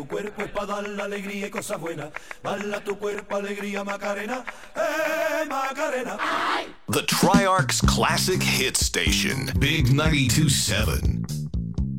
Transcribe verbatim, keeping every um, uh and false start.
Tu cuerpo es para dar la alegría y cosas buenas. Bala tu cuerpo, alegría, Macarena. ¡Eh, Macarena! The Triarch's Classic Hit Station, Big ninety-two point seven.